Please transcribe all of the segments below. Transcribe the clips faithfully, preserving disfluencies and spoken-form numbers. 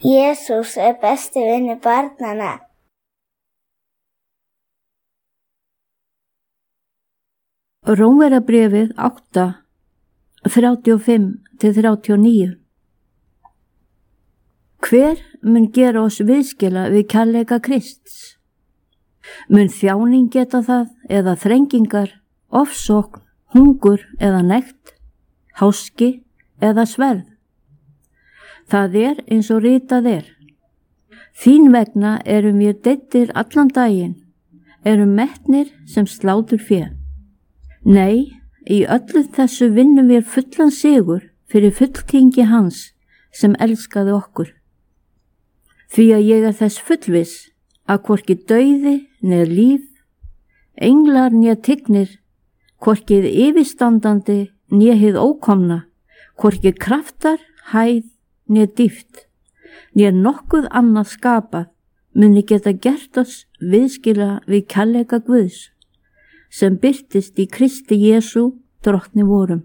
Jesús er besti vinur barnanna. Rómverjabréfið átta, þrjátíu og fimm til þrjátíu og níu. Hver mun gera oss viðskila við kærleika Krists? Mun þjáning geta það eða þrengingar, ofsókn, hungur eða nekt, háski eða sverð? Það er eins og ritað er. Þín vegna erum við deyddir allan daginn, erum metnir sem slátur fé. Nei, í öllu þessu vinnum við fullan sigur fyrir fulltingi hans sem elskaði okkur. Því að ég er þess fullviss að hvorki dauði neð líf, englar né tignir, hvorki yfirstandandi né hið ókomna, hvorki kraftar, hæð né dýpt, né nokkuð annað skapað muni geta gert oss viðskila við kærleika Guðs, sem birtist í Kristi Jesú, drottni vorum.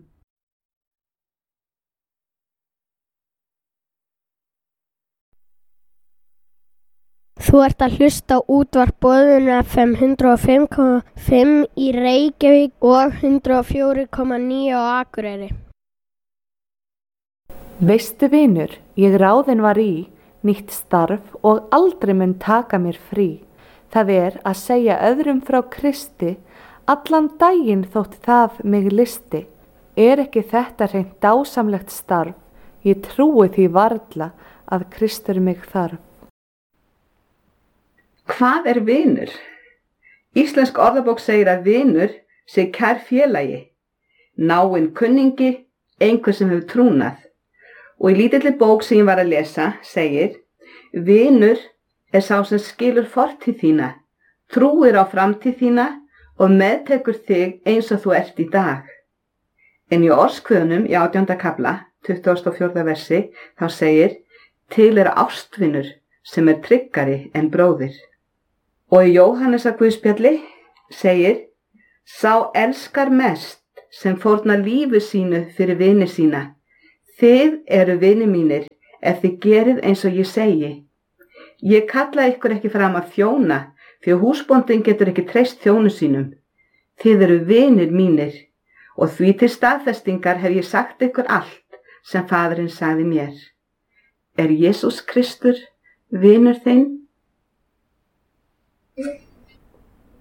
Þú ert að hlusta á útvarp Boðun F M hundrað og fimm komma fimm í Reykjavík og hundrað og fjögur komma níu á Akureyri. Veistu vinur, ég ráðin var í nýtt starf og aldrei mun taka mér frí. Það er að segja öðrum frá Kristi, allan daginn þótt það mig listi. Er ekki þetta hreint dásamlegt starf? Ég trúi því varla að Kristur mig þarf. Hvað er vinur? Íslensk orðabók segir að vinur sé kær félagi, náinn kunningi, einhver sem hefur trúnað. Og í lítilli bók sem ég var að lesa segir, vinur er sá sem skilur fortíð þína, trúir á framtíð þína og meðtekur þig eins og þú ert í dag. En í Orðskviðunum í átjánda kafla, tuttugasta og fjórða versi, þá segir, til er ástvinur sem er tryggari en bróðir. Og í Jóhannesar Guðspjalli segir, sá elskar mest sem fórnar lífi sínu fyrir vini sína. Þið eru vini mínir ef þið gerið eins og ég segi. Ég kalla ykkur ekki fram að þjóna, því að húsbóndinn getur ekki treyst þjónu sínum. Þið eru vinir mínir, og því til staðfestingar hef ég sagt ykkur allt sem Faðirinn sagði mér. Er Jesús Kristur vinur þinn?